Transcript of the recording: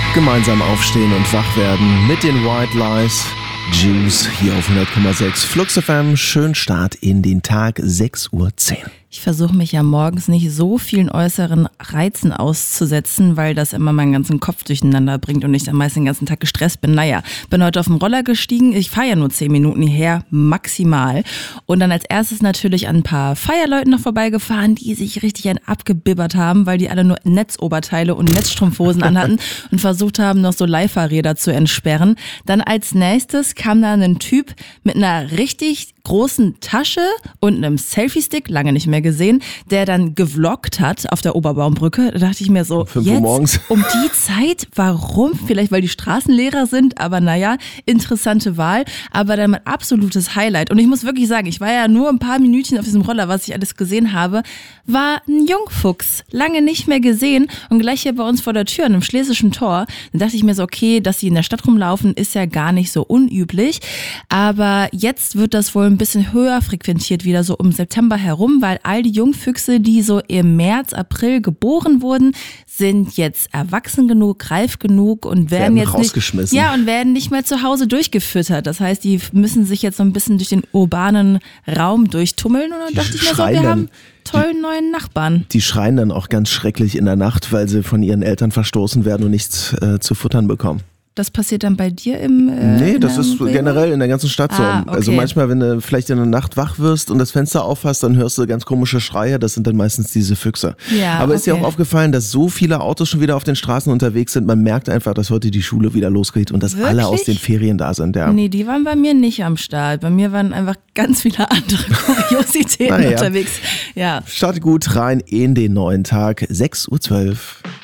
Gemeinsam aufstehen und wach werden mit den White Lies. Juice hier auf 100,6 Flux FM. Schönen Start in den Tag, 6:10 Uhr. Ich versuche mich ja morgens nicht so vielen äußeren Reizen auszusetzen, weil das immer meinen ganzen Kopf durcheinander bringt und ich dann meist den ganzen Tag gestresst bin. Naja, bin heute auf den Roller gestiegen. Ich fahre ja nur 10 Minuten hierher, maximal. Und dann als erstes natürlich an ein paar Feierleuten noch vorbeigefahren, die sich richtig einen abgebibbert haben, weil die alle nur Netzoberteile und Netzstrumpfhosen anhatten und versucht haben, noch so Leihfahrräder zu entsperren. Dann als nächstes kam da ein Typ mit einer richtig großen Tasche und einem Selfie-Stick, lange nicht mehr gesehen, der dann gevloggt hat auf der Oberbaumbrücke. Da dachte ich mir so, 5 Uhr morgens. Um die Zeit, warum? Vielleicht, weil die Straßenlehrer sind, aber naja, interessante Wahl. Aber dann mein absolutes Highlight. Und ich muss wirklich sagen, ich war ja nur ein paar Minütchen auf diesem Roller, was ich alles gesehen habe, war ein Jungfuchs. Lange nicht mehr gesehen und gleich hier bei uns vor der Tür an einem Schlesischen Tor. Dann dachte ich mir so, okay, dass sie in der Stadt rumlaufen, ist ja gar nicht so unüblich. Aber jetzt wird das wohl ein bisschen höher frequentiert wieder so um September herum, weil all die Jungfüchse, die so im März, April geboren wurden, sind jetzt erwachsen genug, reif genug und werden jetzt rausgeschmissen. Und werden nicht mehr zu Hause durchgefüttert. Das heißt, die müssen sich jetzt so ein bisschen durch den urbanen Raum durchtummeln und dann dachte ich mir so, wir haben tollen neuen Nachbarn. Die schreien dann auch ganz schrecklich in der Nacht, weil sie von ihren Eltern verstoßen werden und nichts zu futtern bekommen. Das passiert dann bei dir im Nee, das ist generell in der ganzen Stadt so. Okay. Also manchmal, wenn du vielleicht in der Nacht wach wirst und das Fenster aufhast, dann hörst du ganz komische Schreie. Das sind dann meistens diese Füchse. Ja, aber ist dir auch aufgefallen, dass so viele Autos schon wieder auf den Straßen unterwegs sind? Man merkt einfach, dass heute die Schule wieder losgeht und dass alle aus den Ferien da sind. Ja. Nee, die waren bei mir nicht am Start. Bei mir waren einfach ganz viele andere Kuriositäten unterwegs. Ja. Start gut rein in den neuen Tag, 6:12 Uhr.